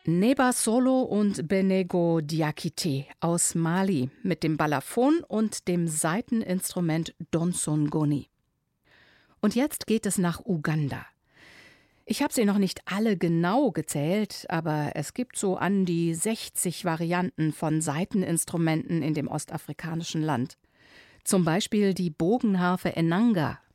Neba Solo und Benego Diakité aus Mali mit dem Balafon und dem Saiteninstrument Donsongoni. Und jetzt geht es nach Uganda. Ich habe sie noch nicht alle genau gezählt, aber es gibt so an die 60 Varianten von Saiteninstrumenten in dem ostafrikanischen Land. Zum Beispiel die Bogenharfe Enanga,